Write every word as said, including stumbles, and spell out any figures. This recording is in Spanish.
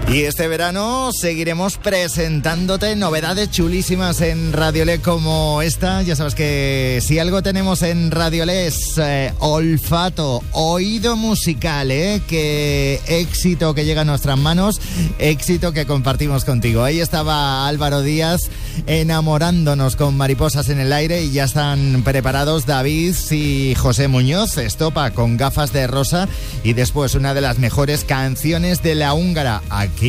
Y este verano seguiremos presentándote novedades chulísimas en Radiolé como esta. Ya sabes que si algo tenemos en Radiolé es eh, olfato, oído musical, ¿eh? Que éxito que llega a nuestras manos, éxito que compartimos contigo. Ahí estaba Álvaro Díaz enamorándonos con Mariposas en el Aire y ya están preparados David y José Muñoz, Estopa con Gafas de Rosa y después una de las mejores canciones de la húngara. Aquí